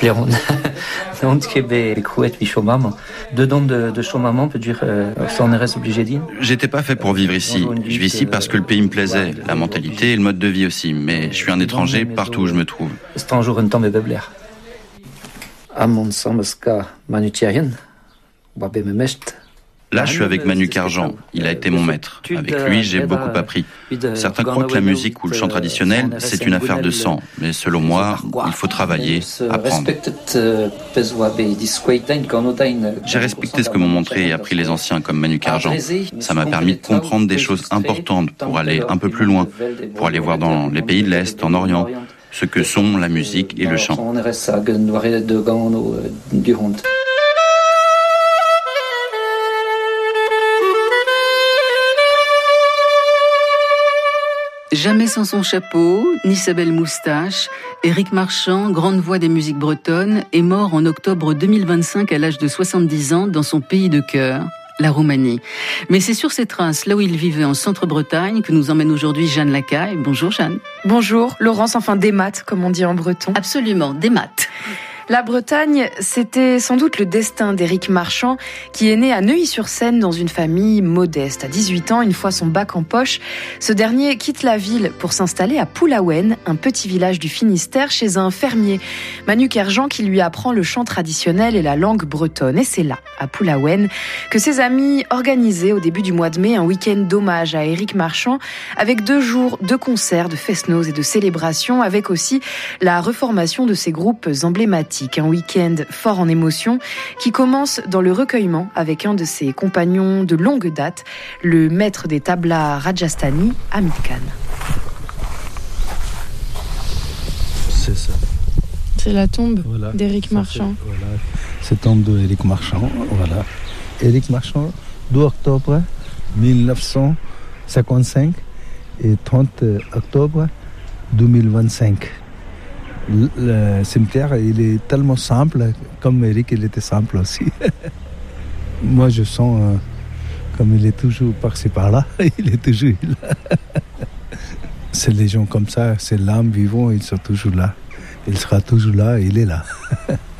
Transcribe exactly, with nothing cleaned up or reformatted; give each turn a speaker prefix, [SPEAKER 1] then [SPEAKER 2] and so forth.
[SPEAKER 1] Pléron. Donc, les couettes, puis chômam. Dedans de, de chômam, on peut dire, euh, ça on reste obligé d'y.
[SPEAKER 2] J'étais pas fait pour vivre ici. Je vis ici parce que le pays me plaisait, la mentalité et le mode de vie aussi. Mais je suis un étranger partout où je me trouve.
[SPEAKER 1] C'est un jour un temps de bebler. À mon sens, Manu Thierrien, Wabé Memest.
[SPEAKER 2] Là, je suis avec Manu Carjan. Il a été mon maître. Avec lui, j'ai beaucoup appris. Certains croient que la musique ou le chant traditionnel, c'est une affaire de sang. Mais selon moi, il faut travailler, apprendre. J'ai respecté ce que m'ont montré et appris les anciens comme Manu Carjan. Ça m'a permis de comprendre des choses importantes pour aller un peu plus loin, pour aller voir dans les pays de l'Est, en Orient, ce que sont la musique et le chant.
[SPEAKER 3] Jamais sans son chapeau, ni sa belle moustache, Éric Marchand, grande voix des musiques bretonnes, est mort en octobre deux mille vingt-cinq à l'âge de soixante-dix ans dans son pays de cœur, la Roumanie. Mais c'est sur ses traces, là où il vivait en Centre-Bretagne, que nous emmène aujourd'hui Jeanne Lacaille. Bonjour Jeanne.
[SPEAKER 4] Bonjour, Laurence, enfin des maths, comme on dit en breton.
[SPEAKER 3] Absolument, des maths.
[SPEAKER 4] La Bretagne, c'était sans doute le destin d'Éric Marchand, qui est né à Neuilly-sur-Seine dans une famille modeste. À dix-huit ans, une fois son bac en poche, ce dernier quitte la ville pour s'installer à Poulaouen, un petit village du Finistère, chez un fermier, Manu Carjan, qui lui apprend le chant traditionnel et la langue bretonne. Et c'est là, à Poulaouen, que ses amis organisaient au début du mois de mai un week-end d'hommage à Éric Marchand, avec deux jours de concerts, de fest-noz et de célébrations, avec aussi la reformation de ces groupes emblématiques. Un week-end fort en émotion qui commence dans le recueillement avec un de ses compagnons de longue date, le maître des tablas Rajasthani, Hamid Khan.
[SPEAKER 5] C'est ça.
[SPEAKER 4] C'est la tombe
[SPEAKER 5] voilà,
[SPEAKER 4] d'Éric Marchand.
[SPEAKER 5] Fait, voilà, c'est la tombe d'Éric Marchand. Voilà. Éric Marchand, deux octobre mille neuf cent cinquante-cinq et trente octobre deux mille vingt-cinq. Le cimetière, il est tellement simple, comme Éric, il était simple aussi. Moi, je sens euh, comme il est toujours par-ci par-là, il est toujours là. C'est les gens comme ça, c'est l'âme vivante, ils sont toujours là. Il sera toujours là, il est là.